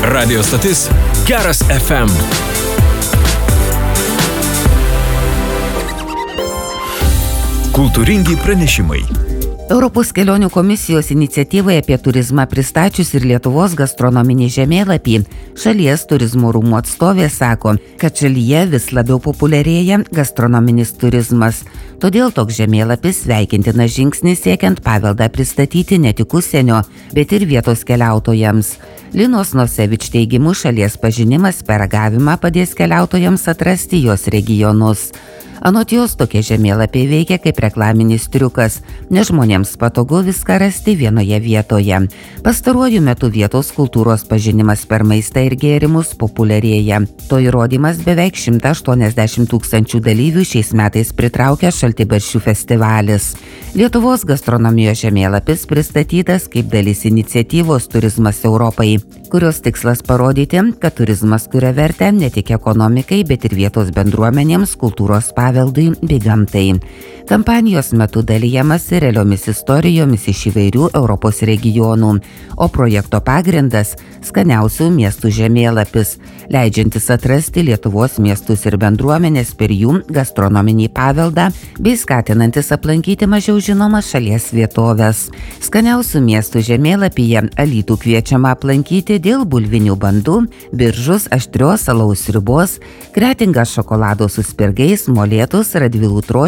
Radio stotis Geras FM. Kultūringi pranešimai. Europos kelionių komisijos iniciatyvai apie turizmą pristačius ir Lietuvos gastronominį žemėlapį, šalies turizmo rūmų atstovė sako, kad šalyje vis labiau populiarėja gastronominis turizmas. Todėl toks žemėlapis sveikintinas žingsnis siekiant paveldą pristatyti ne tik užsienio, bet ir vietos keliautojams. Linos Nosevič teigimu, šalies pažinimas per ragavimą padės keliautojams atrasti jos regionus. Anot jos, tokie žemėlapiai veikia kaip reklaminis triukas, nes žmonėms patogu viską rasti vienoje vietoje. Pastaruoju metu vietos kultūros pažinimas per maistą ir gėrimus populiarėja. To įrodymas beveik 180 000 dalyvių šiais metais pritraukia Šaltibarščių festivalis. Lietuvos gastronomijos žemėlapis pristatytas kaip dalis iniciatyvos Turizmas Europai, kurios tikslas parodyti, kad turizmas kuria vertę ne tik ekonomikai, bet ir vietos bendruomenėms, kultūros paveldui bei gamtai. Kampanijos metu dalijamasi realiomis istorijomis iš įvairių Europos regionų, o projekto pagrindas – skaniausių miestų žemėlapis, leidžiantis atrasti Lietuvos miestus ir bendruomenės per jų gastronominį paveldą bei skatinantis aplankyti mažiau žinomas šalies vietovės. Skaniausių miestų žemėlapyje Alytų kviečiama aplankyti dėl bulvinių bandų, Biržus aštrios alaus sriubos, Kretingą šokolado su spirgais, Molėtus Radvilų troškinio